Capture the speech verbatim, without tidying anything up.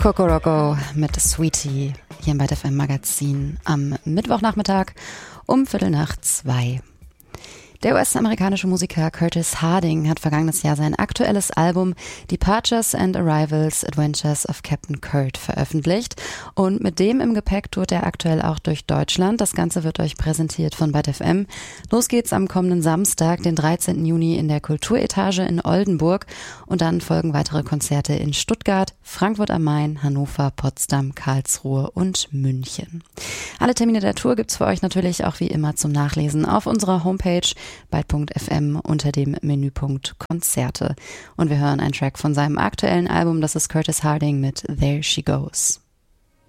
Kokoroko mit Sweetie hier im Byte F M Magazin am Mittwochnachmittag um Viertel nach zwei. Der U S-amerikanische Musiker Curtis Harding hat vergangenes Jahr sein aktuelles Album Departures and Arrivals Adventures of Captain Kurt veröffentlicht und mit dem im Gepäck tourt er aktuell auch durch Deutschland. Das Ganze wird euch präsentiert von Byte F M. Los geht's am kommenden Samstag, den dreizehnten Juni in der Kulturetage in Oldenburg und dann folgen weitere Konzerte in Stuttgart, Frankfurt am Main, Hannover, Potsdam, Karlsruhe und München. Alle Termine der Tour gibt's für euch natürlich auch wie immer zum Nachlesen auf unserer Homepage byte punkt f m unter dem Menüpunkt Konzerte. Und wir hören einen Track von seinem aktuellen Album, das ist Curtis Harding mit There She Goes.